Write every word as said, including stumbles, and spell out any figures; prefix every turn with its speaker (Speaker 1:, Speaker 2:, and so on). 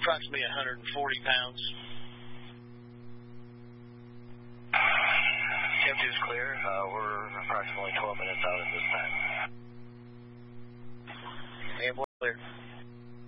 Speaker 1: approximately one hundred forty pounds.
Speaker 2: Chem two is clear. Uh, we're approximately twelve minutes out at this time.
Speaker 1: Airborne clear.